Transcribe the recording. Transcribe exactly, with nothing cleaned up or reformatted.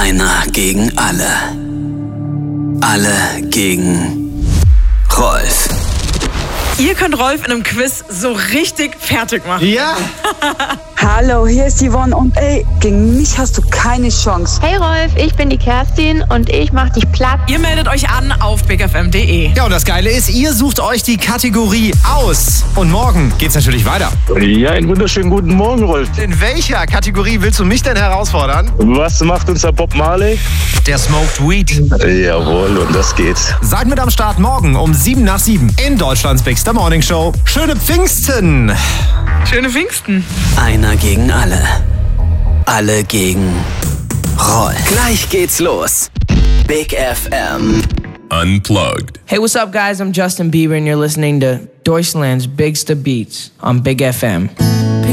Einer gegen alle. Alle gegen Rolf. Ihr könnt Rolf in einem Quiz so richtig fertig machen. Ja! Hallo, hier ist Yvonne und ey, gegen mich hast du keine Chance. Hey Rolf, ich bin die Kerstin und ich mach dich platt. Ihr meldet euch an auf big f m punkt d e. Ja, und das Geile ist, ihr sucht euch die Kategorie aus. Und morgen geht's natürlich weiter. Ja, einen wunderschönen guten Morgen, Rolf. In welcher Kategorie willst du mich denn herausfordern? Was macht unser Bob Marley? Der Smoked Weed. Jawohl, und das geht's. Seid mit am Start morgen um sieben nach sieben in Deutschlands Bigster Morning Show. Schöne Pfingsten! Schöne Pfingsten. Einer gegen alle. Alle gegen Rolf. Gleich geht's los. Big F M. Unplugged. Hey, what's up, guys? I'm Justin Bieber, and you're listening to Deutschland's Bigster Beats on Big F M.